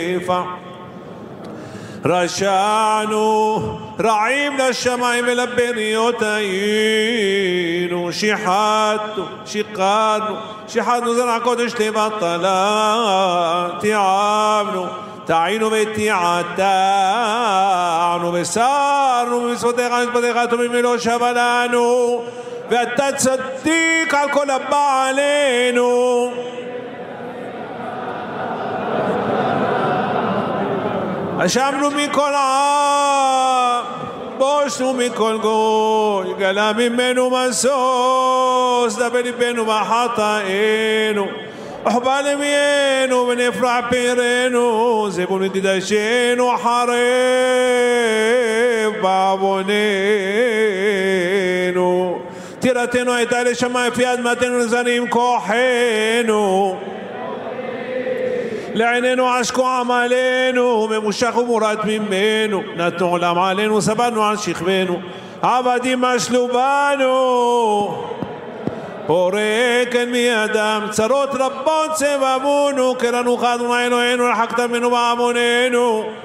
רשענו רעים לשמיים ולבריות היינו, שיחדנו זרע קודש תבטלה, תיעבנו טעינו ותיעתענו, וסרנו במצוותיך הטובים ולא שבה לנו, ואתה צדיק על כל הבא עלינו. אשמנו מכל עם, בושנו מכל גוי, גלה ממנו משוש, דבר ליבנו בחטאינו, אוחבא למיינו ונפרע פירנו, זבון ותדשנו חרב בעווננו. תירתנו הייתה לשמיים, לפי אדמתנו לזרים כוחנו, לעינינו עשקו עמלנו, ממושך ומורד ממנו, נתנו עולם עלינו, סברנו על שכבנו, עבדים משלו בנו, פורק אין מידם, צרות רבות סבבונו, קראנו חדנו אלוהינו, רחקת ממנו בעווננו.